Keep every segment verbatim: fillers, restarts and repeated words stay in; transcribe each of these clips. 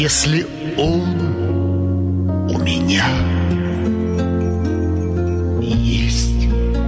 Если он у меня есть.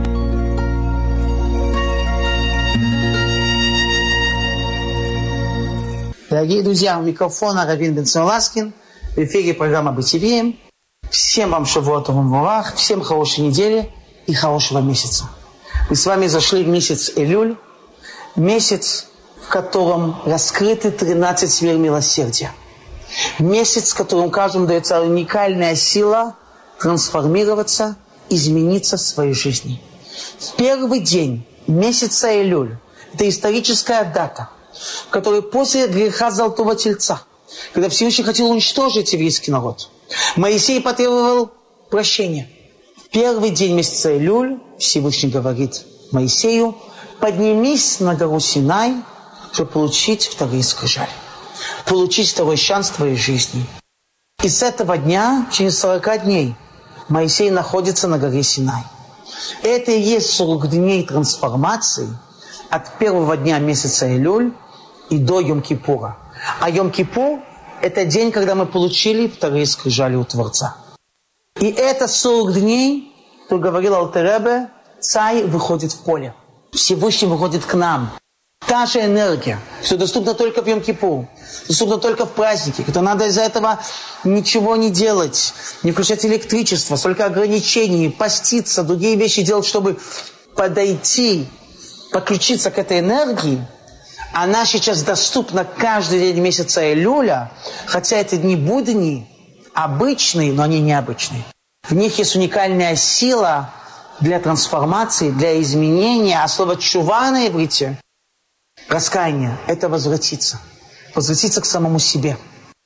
Дорогие друзья, у микрофона Равин Бенцион Ласкин. В эфире программа «Бытие». Всем вам шавуот мубарак, всем хорошей недели и хорошего месяца. Мы с вами зашли в месяц Элюль, месяц, в котором раскрыты тринадцать сфер милосердия. Месяц, в котором каждому дается уникальная сила трансформироваться, измениться в своей жизни. В первый день месяца Элюль, это историческая дата, в которой после греха Золотого Тельца, когда Всевышний хотел уничтожить еврейский народ, Моисей потребовал прощения. В первый день месяца Элюль Всевышний говорит Моисею: поднимись на гору Синай, чтобы получить вторые скрижали, получить второй шанс в твоей жизни. И с этого дня, через сорок дней, Моисей находится на горе Синай. Это и есть сорок дней трансформации от первого дня месяца Элюль и до Йом-Кипура. А Йом-Кипур – это день, когда мы получили вторые скрижали у Творца. И это сорок дней, как говорил Алтер Ребе, Царь выходит в поле. Всевышний выходит к нам. Та же энергия, что доступна только в Йом-Кипур, доступна только в праздники, когда надо из-за этого ничего не делать, не включать электричество, столько ограничений, поститься, другие вещи делать, чтобы подойти, подключиться к этой энергии. Она сейчас доступна каждый день месяца Элюля, хотя это дни будни, обычные, но они необычные. В них есть уникальная сила для трансформации, для изменения, а слово «чува» на иврите, раскаяние, это возвратиться. Возвратиться к самому себе.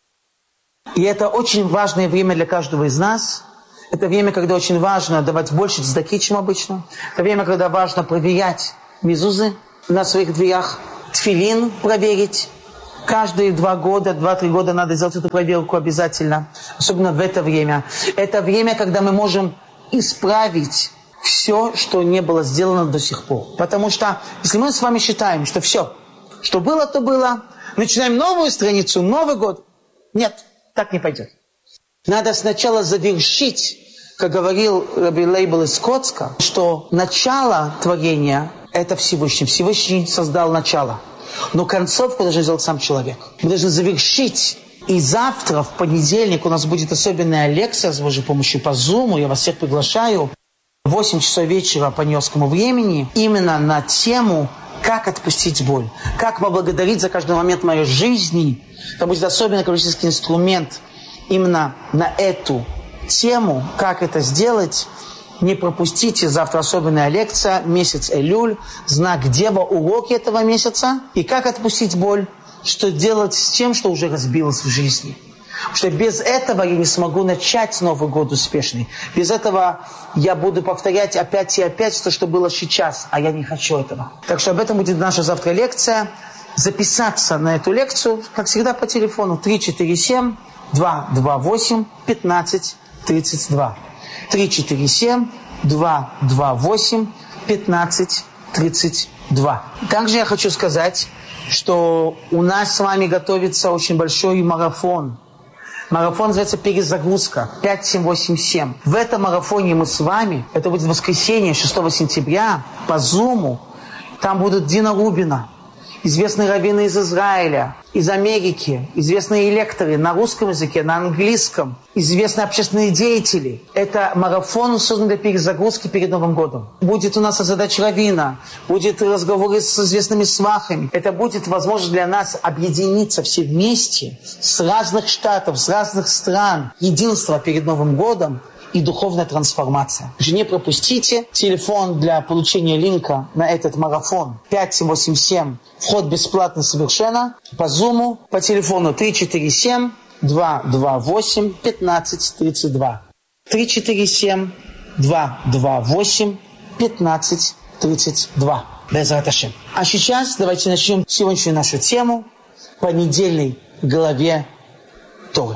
И это очень важное время для каждого из нас. Это время, когда очень важно давать больше цдаки, чем обычно. Это время, когда важно проверять мезузы на своих дверях, тфилин проверить. Каждые два года, два-три года надо сделать эту проверку обязательно. Особенно в это время. Это время, когда мы можем исправить все, что не было сделано до сих пор. Потому что, если мы с вами считаем, что все, что было, то было, начинаем новую страницу, Новый год. Нет, так не пойдет. Надо сначала завершить, как говорил Раби Лейбл из Коцка, что начало творения – это Всевышний. Всевышний создал начало. Но концовку должен сделать сам человек. Мы должны завершить. И завтра, в понедельник, у нас будет особенная лекция с Божьей помощью по Зуму. Я вас всех приглашаю. В восемь часов вечера по нью-йоркскому времени. Именно на тему «Как отпустить боль». Как поблагодарить за каждый момент моей жизни. Это будет особенный экологический инструмент именно на эту тему. Как это сделать? Не пропустите, завтра особенная лекция, месяц Элюль, знак Дева, уроки этого месяца. И как отпустить боль, что делать с тем, что уже разбилось в жизни. Потому что без этого я не смогу начать Новый год успешный. Без этого я буду повторять опять и опять то, что было сейчас, а я не хочу этого. Так что об этом будет наша завтра лекция. Записаться на эту лекцию, как всегда, по телефону три четыре семь два два восемь пятнадцать тридцать два. три четыре семь два два восемь пятнадцать тридцать два. Также я хочу сказать, что у нас с вами готовится очень большой марафон. Марафон называется «Перезагрузка» пять семь восемь семь. В этом марафоне мы с вами, это будет воскресенье, шестого сентября, по Зуму. Там будут Дина Рубина, известные раввины из Израиля, из Америки, известные лекторы на русском языке, на английском, известные общественные деятели. Это марафон, создан для перезагрузки перед Новым годом. Будет у нас задача раввина, будет разговоры с известными свахами. Это будет возможность для нас объединиться все вместе с разных штатов, с разных стран. Единство перед Новым годом и духовная трансформация. Не пропустите. Телефон для получения линка на этот марафон пять семь восемь семь. Вход бесплатный совершенно. По Зуму, по телефону три четыре семь два два восемь пятнадцать тридцать два. три четыре семь два два восемь пятнадцать тридцать два. Безрат Ашем. А сейчас давайте начнем сегодняшнюю нашу тему по недельной главе Торы.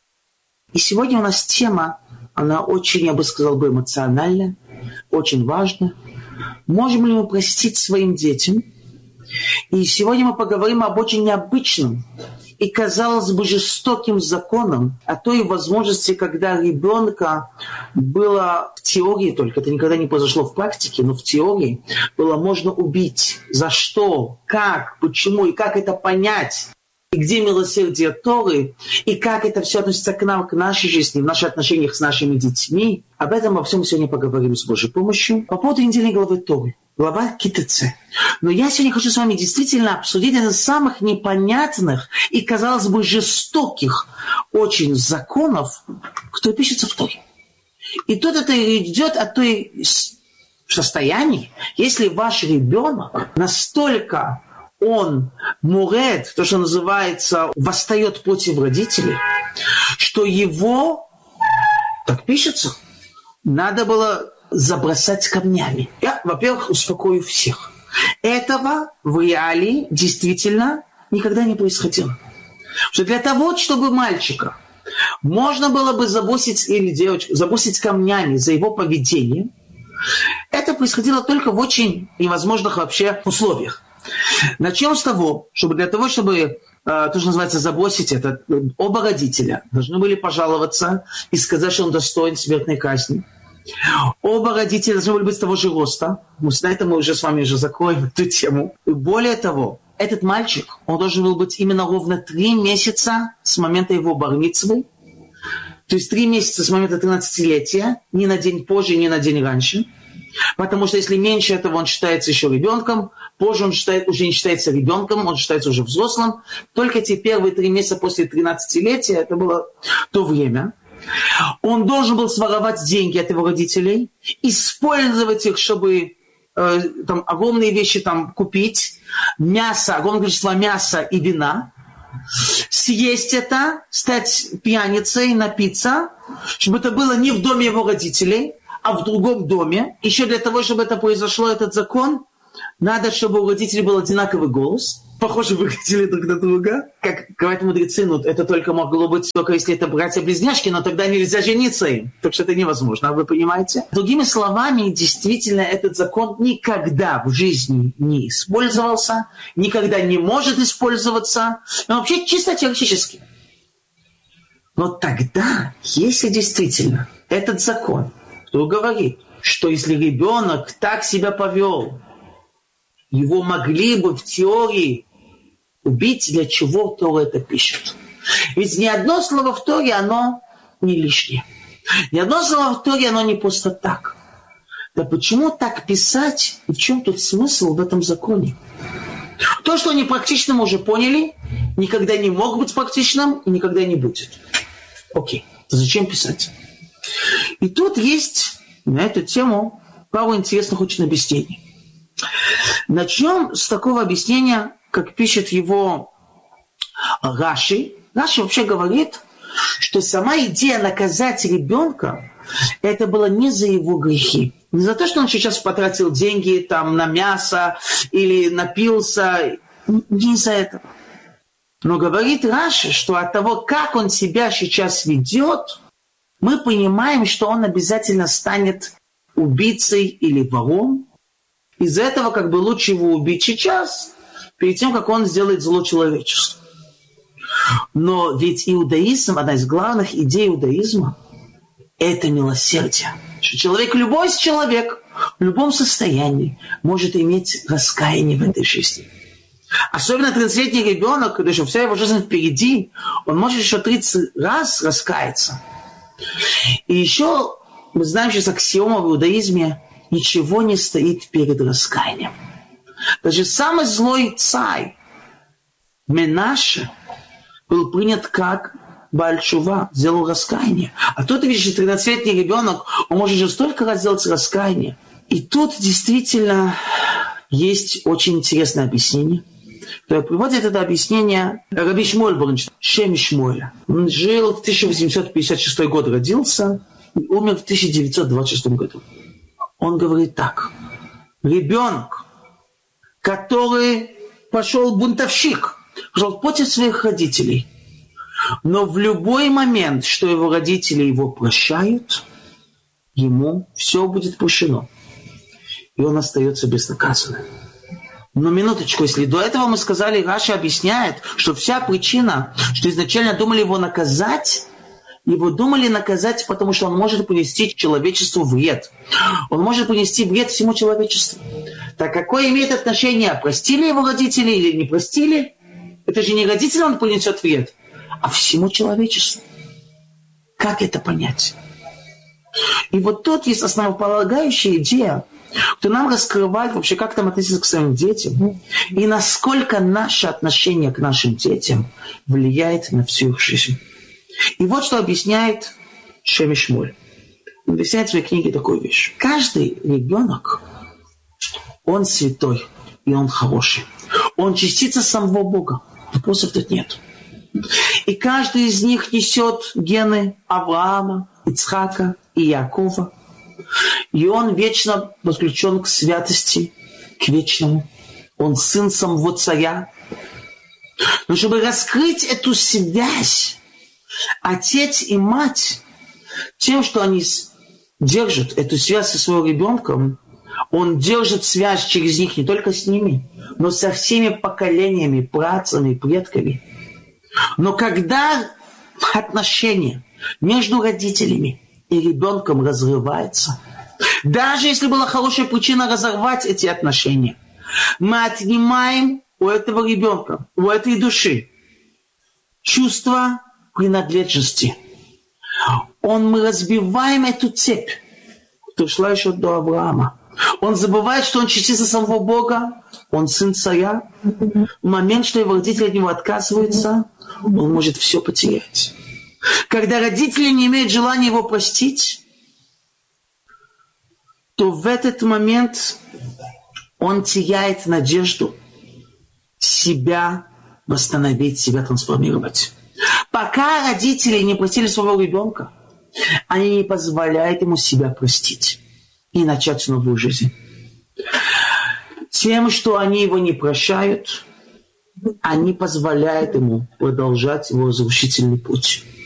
И сегодня у нас тема, она очень, я бы сказал, бы эмоциональная, очень важна. Можем ли мы простить своим детям? И сегодня мы поговорим об очень необычном и, казалось бы, жестоким законом о той возможности, когда ребенка было в теории только, это никогда не произошло в практике, но в теории было можно убить. За что, как, почему и как это понять? И где милосердие Торы, и как это все относится к нам, к нашей жизни, в наших отношениях с нашими детьми. Об этом во всем сегодня поговорим с Божьей помощью. По поводу недельной главы Торы, глава КТЦ. Но я сегодня хочу с вами действительно обсудить один из самых непонятных и, казалось бы, жестоких очень законов, кто пишется в Торе. И тут это идет от той состояния, если ваш ребенок настолько... он мурет, то, что называется, восстает против родителей, что его, так пишется, надо было забросать камнями. Я, во-первых, успокою всех. Этого в реалии действительно никогда не происходило. Что для того, чтобы мальчика можно было бы забросить, или девочку, забросить камнями за его поведение, это происходило только в очень невозможных вообще условиях. Начнем с того, чтобы для того, чтобы э, то, что называется, забросить это, оба родителя должны были пожаловаться и сказать, что он достоин смертной казни. Оба родителя должны были быть того же роста. На это мы уже с вами уже закроем эту тему. И более того, этот мальчик, он должен был быть именно ровно три месяца с момента его бар-мицвы. То есть три месяца с момента тринадцатилетия, не на день позже, не на день раньше. Потому что если меньше этого, он считается еще ребенком, позже он считает, уже не считается ребенком, он считается уже взрослым. Только те первые три месяца после тринадцатилетия, это было то время. Он должен был своровать деньги от его родителей, использовать их, чтобы э, там, огромные вещи там, купить, мясо, огромное количество мяса и вина, съесть это, стать пьяницей, напиться, чтобы это было не в доме его родителей, а в другом доме. Еще для того, чтобы это произошло, этот закон, надо, чтобы у родителей был одинаковый голос. Похоже, выглядели друг на друга. Как говорят мудрецы, ну, это только могло быть только если это братья-близняшки, но тогда нельзя жениться им. Так что это невозможно, вы понимаете? Другими словами, действительно, этот закон никогда в жизни не использовался, никогда не может использоваться, но вообще чисто теоретически. Но тогда, если действительно этот закон, кто говорит, что если ребенок так себя повел, его могли бы в теории убить, для чего Тора это пишет. Ведь ни одно слово в Торе, оно не лишнее. Ни одно слово в Торе, оно не просто так. Да почему так писать? И в чем тут смысл в этом законе? То, что они практично мы уже поняли, никогда не мог быть практичным и никогда не будет. Окей, то зачем писать? И тут есть на эту тему пару интересных очень объяснений. Начнем с такого объяснения, как пишет его Раши. Раши вообще говорит, что сама идея наказать ребенка, это было не за его грехи. Не за то, что он сейчас потратил деньги там, на мясо или напился. Не из-за этого. Но говорит Раши, что от того, как он себя сейчас ведет, мы понимаем, что он обязательно станет убийцей или вором. Из-за этого как бы лучше его убить сейчас, перед тем, как он сделает зло человечеству. Но ведь иудаизм, одна из главных идей иудаизма, это милосердие. Что человек, любой человек, в любом состоянии может иметь раскаяние в этой жизни. Особенно тридцатилетний ребенок, когда еще вся его жизнь впереди, он может еще тридцать раз раскаяться. И еще мы знаем сейчас аксиома в иудаизме, ничего не стоит перед раскаянием. Даже самый злой царь Менаше был принят как Бааль-Тшува, сделал раскаяние. А тут, видишь, тринадцатилетний ребенок, он может же столько раз сделать раскаяние. И тут действительно есть очень интересное объяснение. Приводит это объяснение Раби Шмуэль Борнштейн, Шем Шмуэля. Он жил в тысяча восемьсот пятьдесят шестой год, родился, и умер в тысяча девятьсот двадцать шестом году. Он говорит так. Ребенок, который пошел бунтовщик, пошел против своих родителей, но в любой момент, что его родители его прощают, ему все будет прощено. И он остается безнаказанным. Но минуточку, если до этого мы сказали, Раша объясняет, что вся причина, что изначально думали его наказать, его думали наказать, потому что он может принести человечеству вред. Он может принести вред всему человечеству. Так какое имеет отношение, простили его родители или не простили? Это же не родителям он принесет вред, а всему человечеству. Как это понять? И вот тут есть основополагающая идея, кто нам раскрывает вообще, как там относиться к своим детям, и насколько наше отношение к нашим детям влияет на всю их жизнь. И вот что объясняет Шеми Шмуль. Он объясняет в своей книге такую вещь. Каждый ребенок, он святой, и он хороший. Он частица самого Бога. Вопросов тут нет. И каждый из них несет гены Авраама, Ицхака и Якова. И он вечно подключен к святости, к вечному. Он сын самого царя. Но чтобы раскрыть эту связь, отец и мать, тем, что они держат эту связь со своим ребенком, он держит связь через них не только с ними, но со всеми поколениями, працами, предками. Но когда отношения между родителями и ребенком разрываются, даже если была хорошая причина разорвать эти отношения, мы отнимаем у этого ребенка, у этой души чувство принадлежности. Он, мы разбиваем эту цепь, которая шла еще до Авраама. Он забывает, что он частица самого Бога, он сын царя. В момент, что его родители от него отказываются, он может все потерять. Когда родители не имеют желания его простить, то в этот момент он теряет надежду себя восстановить, себя трансформировать. Пока родители не простили своего ребенка, они не позволяют ему себя простить и начать новую жизнь. Тем, что они его не прощают, они позволяют ему продолжать его разрушительный путь.